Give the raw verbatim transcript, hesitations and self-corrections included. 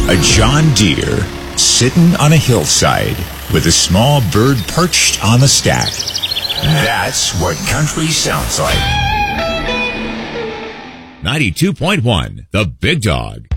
A John Deere sitting on a hillside with a small bird perched on the stack. That's what country sounds like. ninety-two point one, The Big Dog.